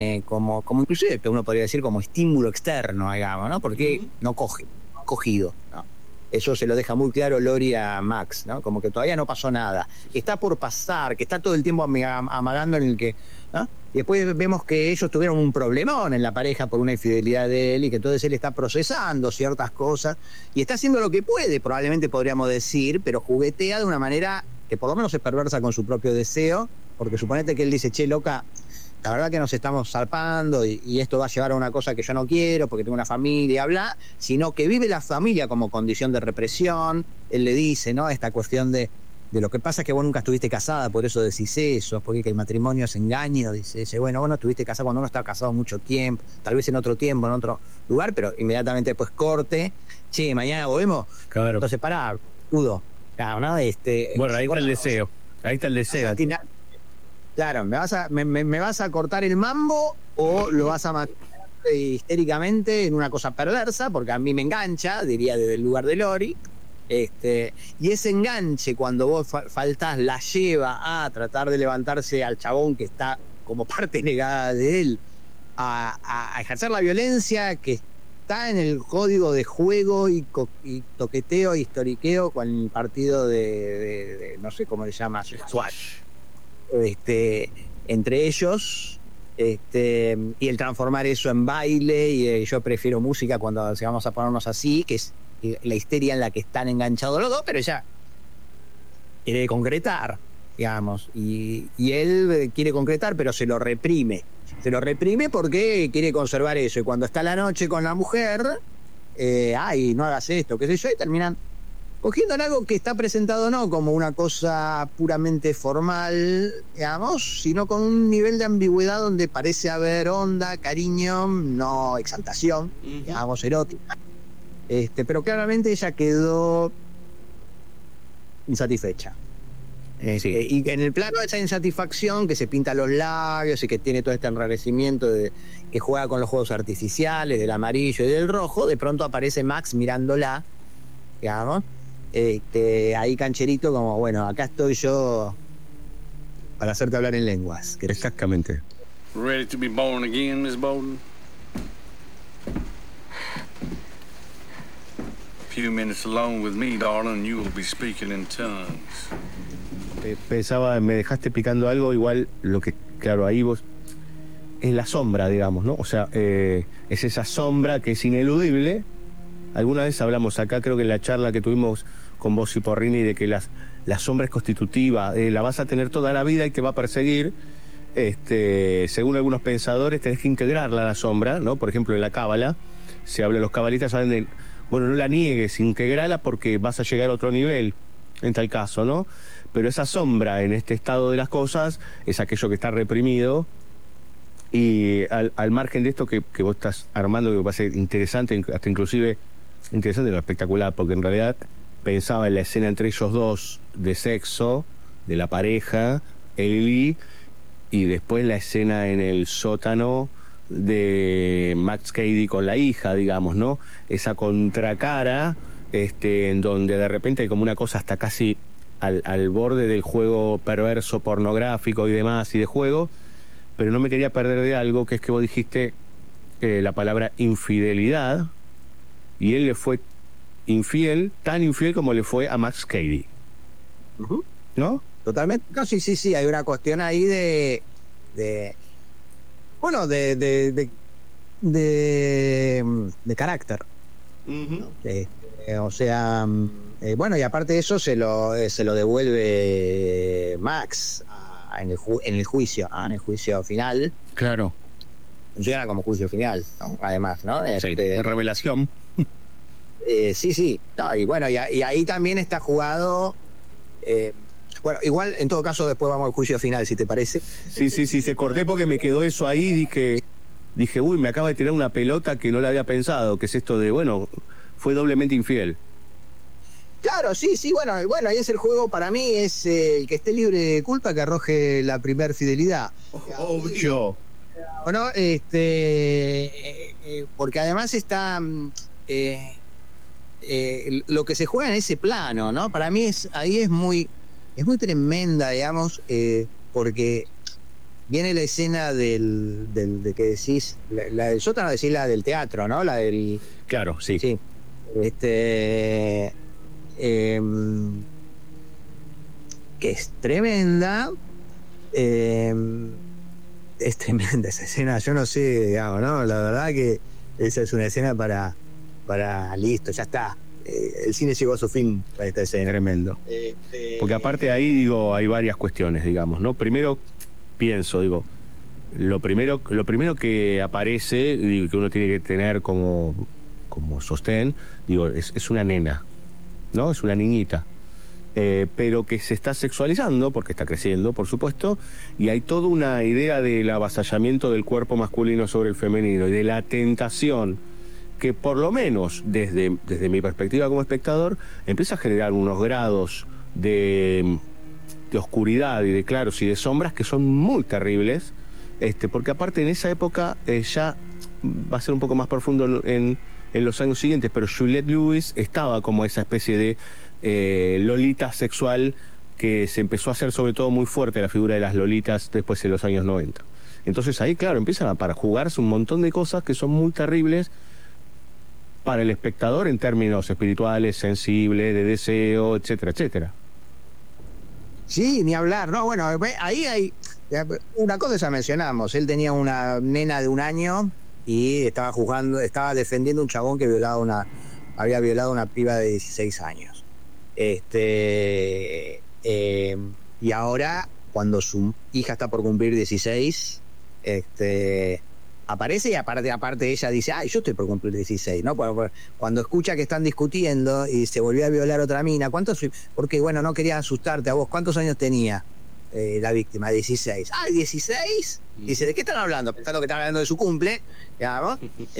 como inclusive uno podría decir como estímulo externo, digamos, ¿no? Porque no coge, no ha cogido, ¿no? Eso se lo deja muy claro Lori a Max, ¿no? Como que todavía no pasó nada. Está por pasar, que está todo el tiempo amagando en el que, ¿no? Y después vemos que ellos tuvieron un problemón en la pareja por una infidelidad de él y que entonces él está procesando ciertas cosas y está haciendo lo que puede, probablemente podríamos decir, pero juguetea de una manera que por lo menos es perversa con su propio deseo, porque suponete que él dice, che, loca, la verdad que nos estamos zarpando y esto va a llevar a una cosa que yo no quiero porque tengo una familia, bla, sino que vive la familia como condición de represión. Él le dice, ¿no? Esta cuestión de lo que pasa es que vos nunca estuviste casada, por eso decís eso, porque el matrimonio es engaño, dice, bueno, vos no estuviste casada cuando uno está casado mucho tiempo, tal vez en otro tiempo, en otro lugar, pero inmediatamente después corte, che, mañana volvemos, claro. Entonces pará, Udo, claro, ¿no? Bueno, ahí está el deseo, ahí está el deseo. Claro, ¿me vas a cortar el mambo o lo vas a matar histéricamente en una cosa perversa? Porque a mí me engancha, diría desde el lugar de Lori. Y ese enganche, cuando vos faltás, la lleva a tratar de levantarse al chabón que está como parte negada de él, a ejercer la violencia que está en el código de juego y toqueteo, historiqueo con el partido de no sé cómo le llama, Swatch. Entre ellos, y el transformar eso en baile, y yo prefiero música cuando si vamos a ponernos así, que es la histeria en la que están enganchados los dos, pero ella quiere concretar, digamos, y él quiere concretar, pero se lo reprime porque quiere conservar eso, y cuando está la noche con la mujer, ay, no hagas esto, qué sé yo, y terminan cogiendo en algo que está presentado no como una cosa puramente formal, digamos, sino con un nivel de ambigüedad donde parece haber onda, cariño, no exaltación, digamos, erótica. Pero claramente ella quedó insatisfecha. Sí. Y en el plano de esa insatisfacción, que se pinta los labios y que tiene todo este enrarecimiento que juega con los juegos artificiales, del amarillo y del rojo, de pronto aparece Max mirándola, digamos. Ahí cancherito como, bueno, acá estoy yo para hacerte hablar en lenguas. Exactamente. Ready to be born again, Miss Bowden? A few minutes alone with me, darling, you will be speaking in tongues. Pensaba, me dejaste picando algo, igual lo que, claro, ahí vos, es la sombra, digamos, ¿no? O sea, es esa sombra que es ineludible. Alguna vez hablamos acá, creo que en la charla que tuvimos con vos y Porrini, de que la sombra es constitutiva, la vas a tener toda la vida y te va a perseguir. Según algunos pensadores, tenés que integrarla a la sombra, ¿no? Por ejemplo, en la cábala, se habla, los cabalistas hablan de, bueno, no la niegues, integrala porque vas a llegar a otro nivel, en tal caso, ¿no? Pero esa sombra en este estado de las cosas es aquello que está reprimido. Y al margen de esto que vos estás armando, que me parece interesante, hasta inclusive interesante, no espectacular, porque en realidad pensaba en la escena entre ellos dos de sexo, de la pareja, Ellie, y después la escena en el sótano de Max Cady con la hija, digamos, ¿no? Esa contracara, en donde de repente hay como una cosa hasta casi al borde del juego perverso, pornográfico y demás, y de juego, pero no me quería perder de algo, que es que vos dijiste la palabra infidelidad, y él le fue infiel, tan infiel como le fue a Max Cady. ¿No? Totalmente. No, sí, hay una cuestión ahí de carácter. ¿No? O sea, bueno, y aparte de eso se lo devuelve Max en el juicio final. Claro. Funciona como juicio final, ¿no? Además, ¿no? De revelación. Sí. No, y bueno, y ahí también está jugado. Bueno, igual en todo caso después vamos al juicio final, si te parece. Sí, se corté porque me quedó eso ahí, dije, uy, me acaba de tirar una pelota que no la había pensado, que es esto de, bueno, fue doblemente infiel. Claro, sí, bueno, ahí es el juego, para mí es el que esté libre de culpa que arroje la primer fidelidad. Obvio. ¿No? Porque además está lo que se juega en ese plano, ¿no? Para mí ahí es muy tremenda, digamos, porque viene la escena de que decís, la del sótano, decís la del teatro, ¿no? La del... Claro, sí. Sí. Que es tremenda. Es tremenda esa escena, yo no sé, digamos, ¿no? La verdad que esa es una escena para listo, ya está. El cine llegó a su fin para esta escena. Tremendo. Porque aparte ahí, digo, hay varias cuestiones, digamos, ¿no? Primero, pienso, digo, lo primero que aparece, digo, que uno tiene que tener como sostén, digo, es una nena, ¿no? Es una niñita. Pero que se está sexualizando, porque está creciendo, por supuesto, y hay toda una idea del avasallamiento del cuerpo masculino sobre el femenino y de la tentación que, por lo menos desde mi perspectiva como espectador, empieza a generar unos grados de oscuridad y de claros y de sombras que son muy terribles, porque aparte en esa época ya va a ser un poco más profundo en los años siguientes, pero Juliette Lewis estaba como esa especie de lolita sexual que se empezó a hacer sobre todo muy fuerte la figura de las lolitas después de los años 90. Entonces ahí, claro, empiezan para jugarse un montón de cosas que son muy terribles para el espectador en términos espirituales, sensibles, de deseo, etcétera, etcétera. Sí, ni hablar, no, bueno, ahí hay una cosa, ya mencionamos, él tenía una nena de 1 año y estaba defendiendo un chabón que había violado una piba de 16 años. Y ahora, cuando su hija está por cumplir 16, aparece y aparte ella dice, ay, yo estoy por cumplir 16, ¿no? Cuando escucha que están discutiendo y se volvió a violar otra mina, porque bueno, no quería asustarte a vos, ¿cuántos años tenía la víctima? 16. Ah, 16. Dice, ¿de qué están hablando? Pensando que están hablando de su cumple, digamos.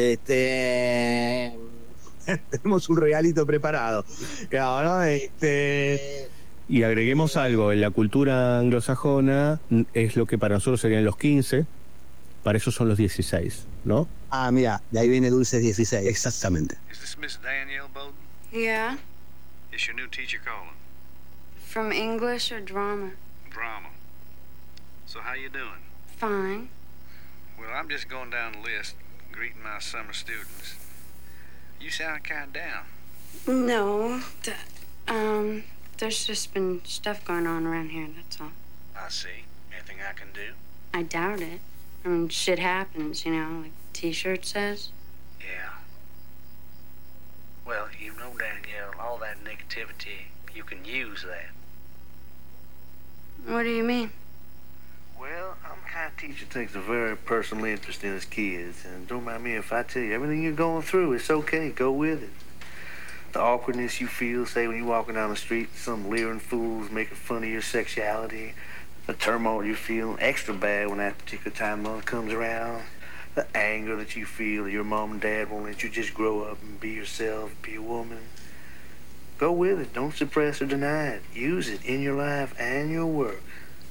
Tenemos un regalito preparado, claro, ¿no? Y agreguemos algo, en la cultura anglosajona es lo que para nosotros serían los 15, para eso son los 16, ¿no? Ah, mira, de ahí viene Dulces 16. Exactamente. Is this Miss Danielle Bowden? Yeah. Is your new teacher calling? From English or drama? Drama. So how you doing? Fine. Well, I'm just going down the list, greeting my summer students. You sound kind of down. No. There's just been stuff going on around here, that's all. I see. Anything I can do? I doubt it. I mean, shit happens, you know, like the T-shirt says. Yeah. Well, you know, Danielle, all that negativity, you can use that. What do you mean? Well, I'm the kind of teacher that takes a very personal interest in his kids. And don't mind me if I tell you, everything you're going through, it's okay. Go with it. The awkwardness you feel, say, when you're walking down the street, some leering fools making fun of your sexuality. The turmoil you feel, extra bad when that particular time of month comes around. The anger that you feel that your mom and dad won't let you just grow up and be yourself, be a woman. Go with it. Don't suppress or deny it. Use it in your life and your work.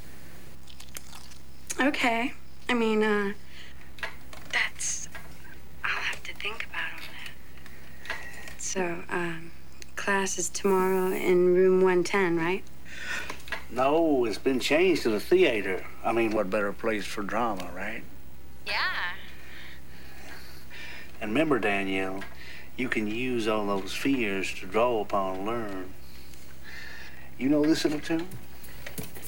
Okay. I mean, I'll have to think about all that. So, class is tomorrow in room 110, right? No, it's been changed to the theater. I mean, what better place for drama, right? Yeah. And remember, Danielle, you can use all those fears to draw upon and learn. You know this little tune?